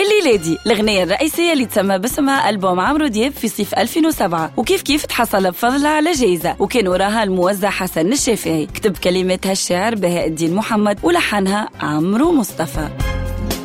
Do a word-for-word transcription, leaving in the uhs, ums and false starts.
الليلة دي الأغنية الرئيسية اللي تسمى باسمها ألبوم عمرو دياب في صيف ألفين وسبعة، وكيف كيف تحصل بفضلها على جايزة، وكان وراها الموزع حسن الشافعي. كتب كلماتها الشاعر بهاء الدين محمد ولحنها عمرو مصطفى.